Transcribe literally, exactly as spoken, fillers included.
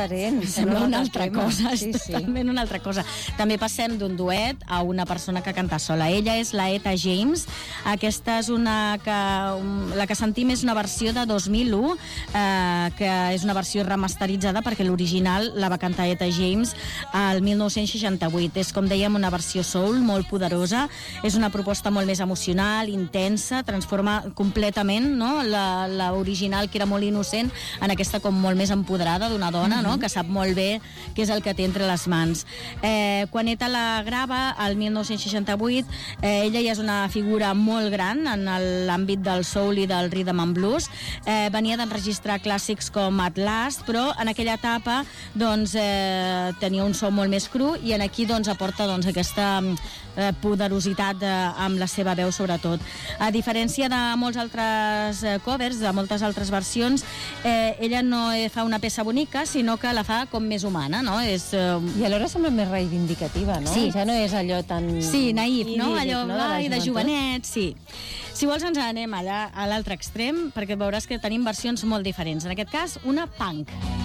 diferent. Sembla una altra tema. cosa, és Sí, sí. totalment una altra cosa. També passem d'un duet a una persona que canta sola. Ella és la Etta James. Aquesta és una que... La que sentim és una versió de dos mil u, eh, que és una versió remasteritzada perquè l'original la va cantar Etta James al mil nou-cents seixanta-vuit. És, com dèiem, una versió soul molt poderosa. És una proposta molt més emocional, intensa, transforma completament, no?, la, la original, que era molt innocent, en aquesta com molt més empoderada d'una dona, no?, que sap molt bé què és el que té entre les mans. Eh, quan Etta la grava, al mil nou-cents seixanta-vuit, eh, ella ja és una figura molt gran en l'àmbit del soul i del rhythm and blues. Eh, venia d'enregistrar clàssics com At Last, però en aquella etapa doncs, eh, tenia un so molt més cru, i en aquí doncs, aporta doncs, aquesta eh, poderositat eh, amb la seva veu, sobretot. A diferència de molts altres eh, covers, de moltes altres versions, eh, ella no fa una peça bonica, sinó que la fa com més humana, no? És, eh... I alhora sembla més reivindicativa, no? Sí. Ja no és allò tan... Sí, naïf, no? idíl·lic, Allò no? de, de, de jovenet, sí. Si vols ens anem allà a l'altre extrem, perquè veuràs que tenim versions molt diferents. En aquest cas, una punk.